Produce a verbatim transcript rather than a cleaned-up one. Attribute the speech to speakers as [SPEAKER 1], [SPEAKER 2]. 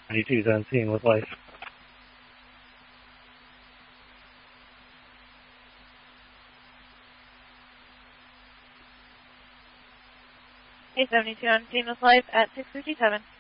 [SPEAKER 1] ninety-two's on scene with life.
[SPEAKER 2] A seventy-two on scene with life at six fifty-seven.